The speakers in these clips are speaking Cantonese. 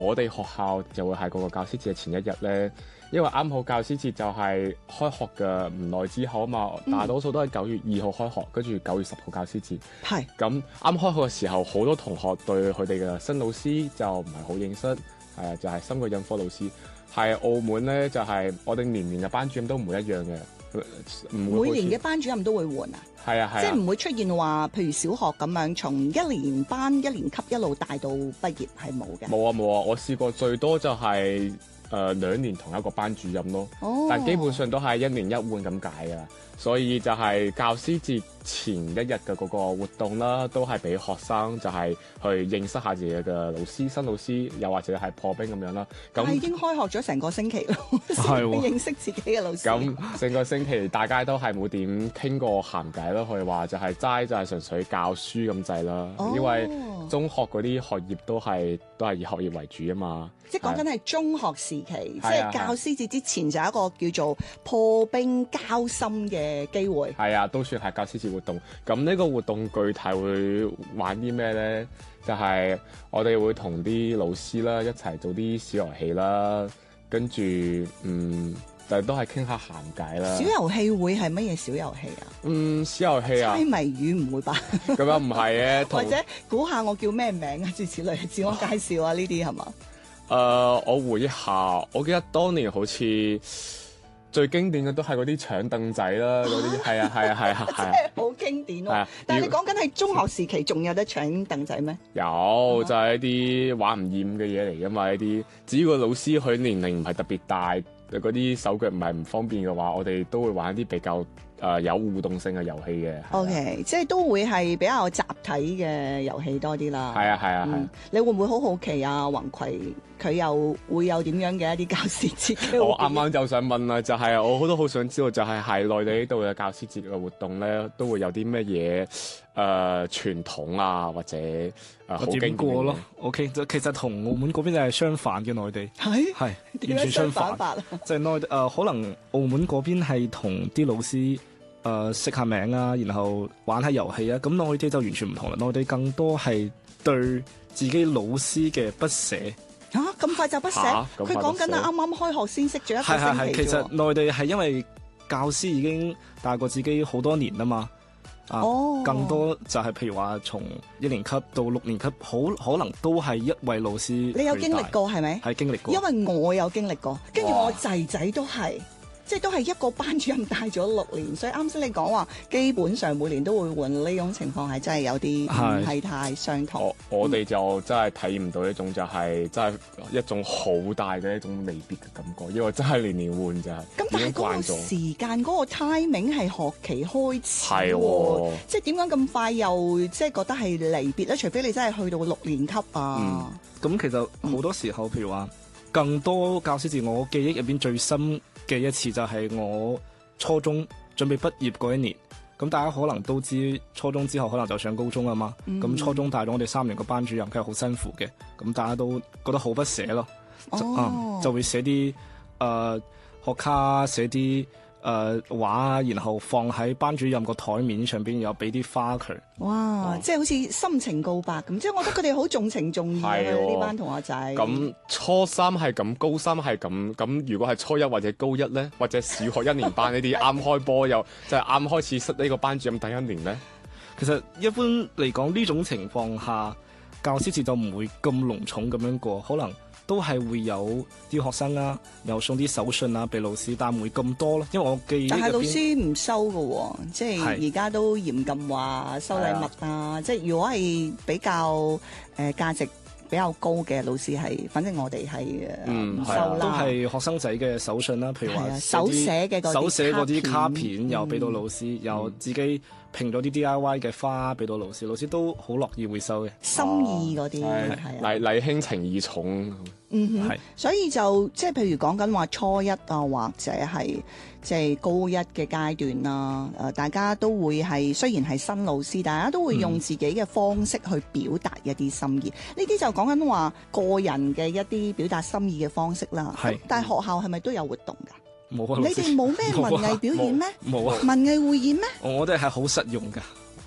我哋學校就會係嗰個教師節嘅前一日咧，因為啱好教師節就係開學嘅唔耐之後啊嘛，大多數都係9月2號開學，跟住9月10號教師節。 係咁啱開學嘅時候，好多同學對佢哋嘅新老師就唔係好認識，係啊，就係新嘅印科老師。係澳門咧，就係我哋年年嘅班主任都唔會一樣嘅，唔會每年嘅班主任都會換啊。 係啊係啊， 即係唔會出現話，譬如小學咁樣，從一年班一年級一路帶到畢業係冇嘅。 冇啊冇啊，我試過最多就係2年同一個班主任咯，但基本上都係一年一換咁解㗎，所以就係教師節前一日嘅嗰個活動啦，都係俾學生就係去認識下自己嘅老師、新老師，又或者係破冰咁樣啦。咁已經開學咗成個星期咯，先認識自己嘅老師。 咁成個星期大家都係冇點傾過閒偈咯，可以話就係齋就係純粹教書咁滯啦。因為中學嗰啲學業都係以學業為主啊嘛。 即係講緊係中學時期，即係教師節之前就有一個叫做破冰交心嘅機會。 係啊，都算係教師節活動。咁呢個活動具體會玩啲咩咧？就係我哋會同啲老師啦一齊做啲小遊戲啦，跟住但係都係傾下閒偈啦。 小遊戲會係乜嘢小遊戲啊？ 小遊戲啊， 猜謎語唔會吧？ 咁樣唔係嘅， 或者估下我叫咩名啊？諸如此類，自我介紹啊，呢啲係嘛？ 我回憶下，我記得當年好似最經典嘅都係嗰啲搶凳仔啦，嗰啲係啊，真係好經典咯。但係你講緊係中學時期仲有得搶凳仔咩？ 有，就係一啲玩唔厭嘅嘢嚟㗎嘛，呢啲只要個老師佢年齡唔係特別大，嗰啲手腳唔係唔方便嘅話，我哋都會玩一啲比較有互動性嘅遊戲嘅。 OK， 即係都會係比較集體嘅遊戲多啲啦。 係啊。 你會唔會好好奇啊？宏葵佢又會有點樣嘅一啲教師節嘅？ 我啱啱就想問啦，就係我都好想知道，就係喺內地呢度嘅教師節嘅活動咧，都會有啲咩嘢傳統啊，或者好經典過咯。OK， 其實同澳門嗰邊就係相反嘅，內地係完全相反。就係內地可能澳門嗰邊係同啲老師識下名啊，然後玩下遊戲啊。咁內地就完全唔同啦，內地更多係對自己老師嘅不捨。 咁快就不捨？佢講緊啊，啱啱開學先識咗一個星期。 其實內地係因為教師已經大過自己好多年啦嘛。更多就係譬如話從1年級到6年級，可能都係一位老師。 你有經歷過係咪？ 係經歷過。 因為我有經歷過，跟住我仔仔都係。即係都係一個班主任帶咗6年，所以啱先你講話基本上每年都會換，呢種情況係真係有啲唔係太相同。 我哋就真係體驗唔到呢種就係真係一種好大嘅一種離別嘅感覺，因為真係年年換咋。 咁但係嗰個時間嗰個 timing 係學期開始喎， 即係點解咁快又即係覺得係離別咧？除非你真係去到6年級啊。 咁其實好多時候，譬如話更多教師節，我記憶入邊最深嘅一次就係我初中準備畢業嗰一年。咁大家可能都知，初中之後可能就上高中啊嘛。咁初中帶咗我哋3年個班主任，佢係好辛苦嘅。咁大家都覺得好不捨咯。就會寫啲學卡，寫啲畫，然後放喺班主任個台面上邊，又俾啲花佢。 哇！即係好似深情告白咁，即係我覺得佢哋好重情重義嘅呢班同學仔。 咁初三係咁，高三係咁。咁如果係初一或者高一咧，或者小學1年班呢啲啱開波又就係啱開始識呢個班主任第1年咧。 其實一般嚟講呢種情況下，教師節就唔會咁隆重咁樣過，可能都係會有啲學生啊，又送啲手信啊俾老師，但唔會咁多咯。因為我記憶但係老師唔收㗎喎，即係而家都嚴禁話收禮物啊。即係如果係比較價值比較高嘅老師係，反正我哋係唔收啦。 都係學生仔嘅手信啦，譬如話手寫嘅嗰啲卡片，又俾到老師，又自己拼咗啲 DIY 嘅花俾到老師，老師都好樂意會收嘅。 心意嗰啲係禮輕情意重。 所以就即係譬如講緊話初一啊，或者係即係高一嘅階段啦。大家都會係雖然係新老師，大家都會用自己嘅方式去表達一啲心意。呢啲就講緊話個人嘅一啲表達心意嘅方式啦。但係學校係咪都有活動㗎？ 冇啊！ 你哋冇咩文藝表演咩？ 冇啊！ 文藝匯演咩？ 我哋係好實用㗎。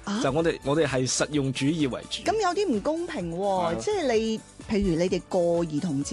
就我哋係實用主義為主。 咁有啲唔公平喎， 係咯即係你譬如你哋過兒童節